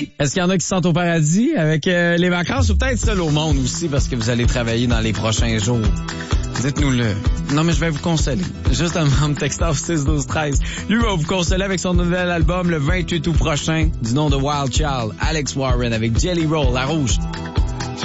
Est-ce qu'il y en a qui sont au paradis avec les vacances ou peut-être seul au monde aussi parce que vous allez travailler dans les prochains jours? Dites-nous-le. Non, mais je vais vous consoler. Juste un me texter au 6-12-13. Lui va vous consoler avec son nouvel album le 28 août prochain du nom de Wild Child, Alex Warren avec Jelly Roll, la rouge.